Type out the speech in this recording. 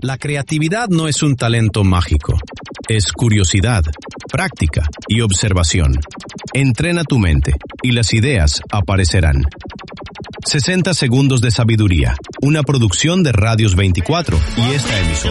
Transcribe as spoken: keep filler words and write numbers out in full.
La creatividad no es un talento mágico, es curiosidad, práctica y observación. Entrena tu mente y las ideas aparecerán. sesenta segundos de sabiduría, una producción de Radios veinticuatro y esta emisora.